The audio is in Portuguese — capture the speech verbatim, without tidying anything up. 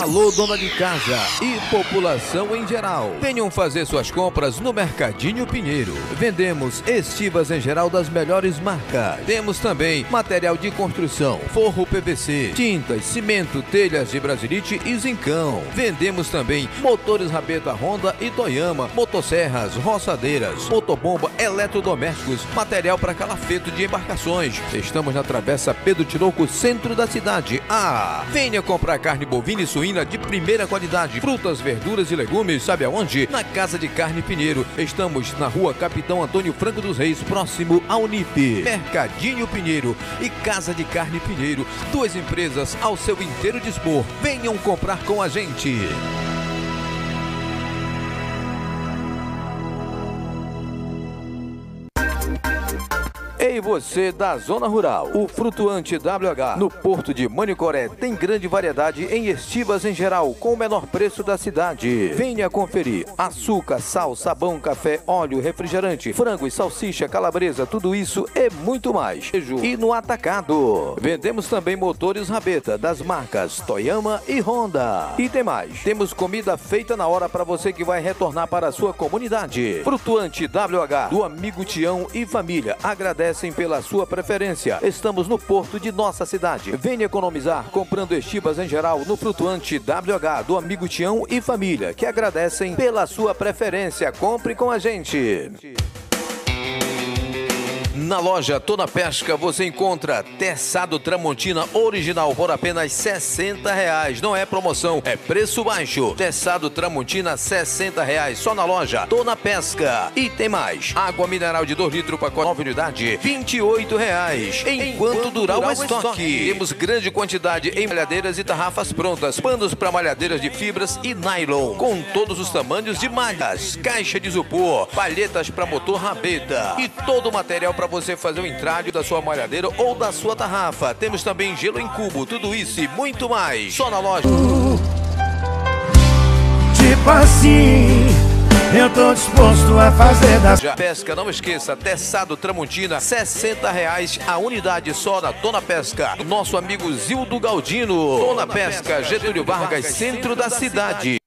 Alô, dona de casa e população em geral, venham fazer suas compras no Mercadinho Pinheiro. Vendemos estivas em geral das melhores marcas. Temos também material de construção, forro P V C, tintas, cimento, telhas de brasilite e zincão. Vendemos também motores Rabeta, Honda e Toyama, motosserras, roçadeiras, motobomba, eletrodomésticos, material para calafeto de embarcações. Estamos na Travessa Pedro Tinoco, centro da cidade. Ah, venha comprar carne bovina e suína de primeira qualidade, frutas, verduras e legumes, sabe aonde? Na Casa de Carne Pinheiro. Estamos na rua Capitão Antônio Franco dos Reis, próximo à Unip. Mercadinho Pinheiro e Casa de Carne Pinheiro, duas empresas ao seu inteiro dispor. Venham comprar com a gente. Ei, você da zona rural, o Frutuante W H no Porto de Manicoré tem grande variedade em estivas em geral, com o menor preço da cidade. Venha conferir: açúcar, sal, sabão, café, óleo, refrigerante, frango e salsicha, calabresa, tudo isso e muito mais. E no atacado, vendemos também motores Rabeta das marcas Toyama e Honda. E tem mais, temos comida feita na hora para você que vai retornar para a sua comunidade. Frutuante W H, do amigo Tião e família, agradece pela sua preferência. Estamos no porto de nossa cidade. Venha economizar comprando estivas em geral no Frutuante W H do amigo Tião e família, que agradecem pela sua preferência. Compre com a gente. Na loja Toda Pesca você encontra terçado Tramontina original por apenas sessenta reais. Não é promoção, é preço baixo. Terçado Tramontina sessenta reais só na loja Toda Pesca. E tem mais: água mineral de dois litros para nove unidade, vinte e oito reais. Enquanto, Enquanto durar o estoque. estoque. Temos grande quantidade em malhadeiras e tarrafas prontas, panos para malhadeiras de fibras e nylon, com todos os tamanhos de malhas, caixa de isopor, palhetas para motor Rabeta e todo o material para você fazer o entralho da sua malhadeira ou da sua tarrafa. Temos também gelo em cubo, tudo isso e muito mais só na loja. Tipo assim, eu tô disposto a fazer da Já pesca, não esqueça, terçado Tramontina, sessenta reais a unidade só na Dona Pesca. Nosso amigo Zildo Galdino. Dona Pesca, Getúlio Vargas, centro da cidade.